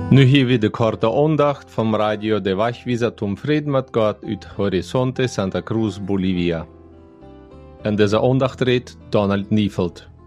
Nu hier wieder korte Andacht vom Radio der Wachwieser zum Frieden mit Gott uit Horizonte Santa Cruz, Bolivia. In deze Andacht redt Donald Nieveld.